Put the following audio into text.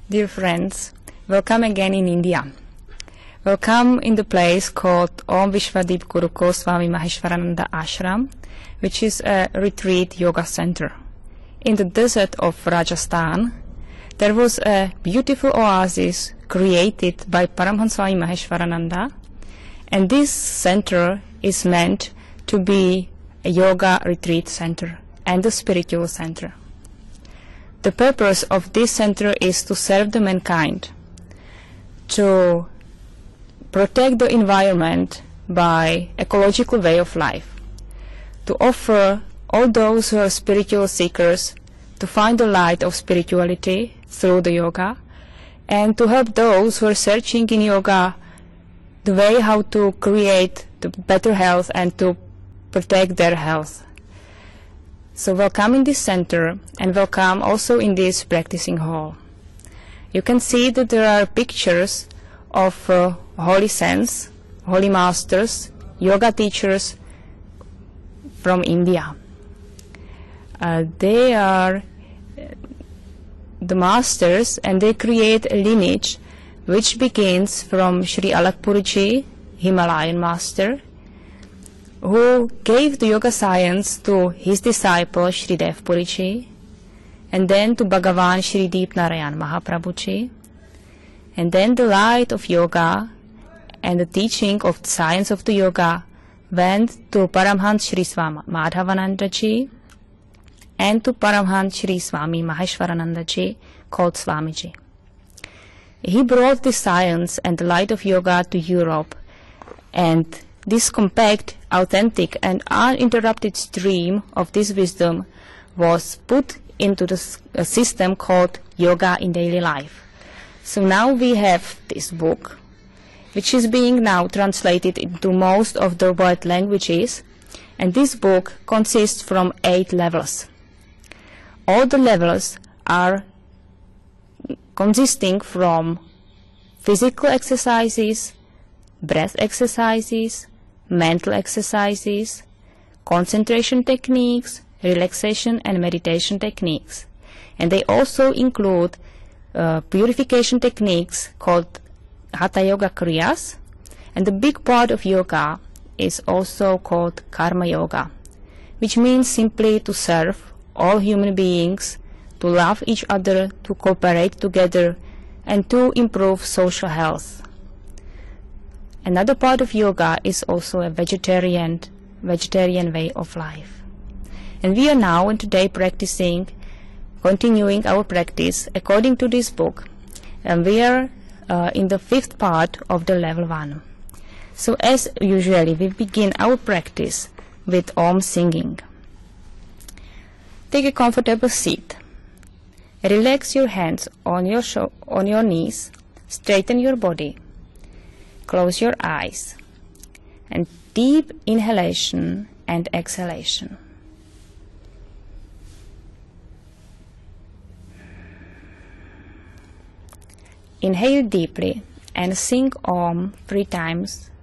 Dear friends, welcome again in India. Welcome in the place called Om Vishwadeep Gurukul Swami Maheshwarananda Ashram, which is a retreat yoga center. In the desert of Rajasthan, there was a beautiful oasis created by Paramhansa Swami Maheshwarananda, and this center is meant to be a yoga retreat center and a spiritual center. The purpose of this center is to serve the mankind, to protect the environment by ecological way of life, to offer all those who are spiritual seekers to find the light of spirituality through the yoga, and to help those who are searching in yoga the way how to create the better health and to protect their health. So welcome in this center, and welcome also in this practicing hall. You can see that there are pictures of holy saints, holy masters, yoga teachers from India. They are the masters, and they create a lineage which begins from Sri Alakpurji, Himalayan master, who gave the yoga science to his disciple Sri Devpuriji, and then to Bhagavan Sri Deep Narayan Mahaprabhuji, and then the light of yoga and the teaching of the science of the yoga went to Paramhans Sri Swami Madhavanandaji and to Paramhans Sri Swami Maheshwaranandaji, called Swamiji. He brought the science and the light of yoga to Europe, and this compact, authentic and uninterrupted stream of this wisdom was put into the system called Yoga in Daily Life. So now we have this book, which is being now translated into most of the world languages, and this book consists from 8 levels. All the levels are consisting from physical exercises, breath exercises, mental exercises, concentration techniques, relaxation and meditation techniques. And they also include purification techniques called Hatha Yoga Kriyas, and the big part of yoga is also called Karma Yoga, which means simply to serve all human beings, to love each other, to cooperate together, and to improve social health. Another part of yoga is also a vegetarian way of life. And we are now and today continuing our practice according to this book, and we are in the 5th part of the level 1. So as usually, we begin our practice with Om singing. Take a comfortable seat. Relax your hands on your knees, straighten your body. Close your eyes, and deep inhalation and exhalation. Inhale deeply and sing Om 3 times